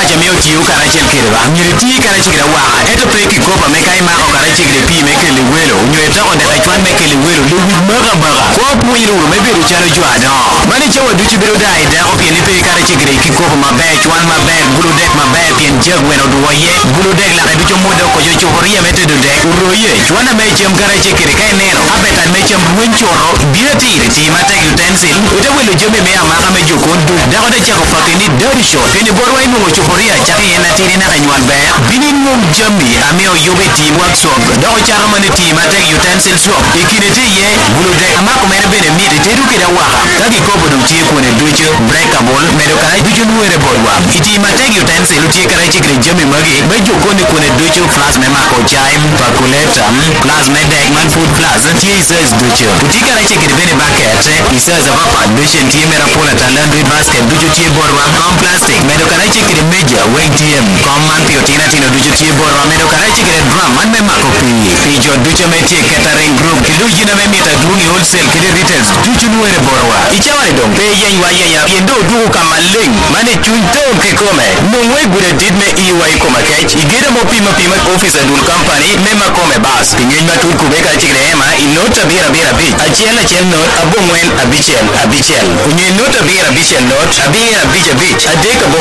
wacha mio tiu kana chel kirwa nyiri ti kana chikira wa eto pe ki kopa me kai ma kana chikire pi me ke le welo nyeta on de chwan me ke le welo le wi maga ko puiru me biru charo jwa no mani chewa duchi biru dai da o pien pe kana chikire ki kopa ma be chwan ma be bulu dek ma be pien jeg weno duoye bulu dek la ka ducho modo ko jo choria mete do dek uroye chwana me chem kana chikire kai neno abetan me chem wenchoro biati ti mate utensil ute welo jome me amaka me jokon du da ko de chako fakini dirty shot peni borwa inu choria chaki ena tiri na kanywan be binin mum jami ameo yobe team workshop da ko charo mane team mate utensil shop ikinete ye bulu dek amako mene bene mi de teru kida waka taki kobo dum tie ko ne ducho breakable medo kana ducho nuere borwa iti mate utensil tie kara chikre jami magi be jokon ko ne ducho flash me mako chime calculator plus me dek man food plus tie says ducho utika na chikre bene bucket isaza papa ducho tie mera pola talandri basket ducho tie borwa com plastic medo kana chikre meja weng tiem command piotina tino ducho tie borwa medo kana chikre drum man me mako pijo ducho me tie catering group kidu jina me meta duni wholesale kide retails ducho nuere borwa ichawari dong pe yen wa ya yendo duko kama leng mane chunto ke kome nungwe gure did me iwai koma kech igere mo pima office adul company mema kome bas kinyen matul kubeka chikre ema inota bira bi achel not abongwen abichel kunyen nota bira bichel not abira bich adeka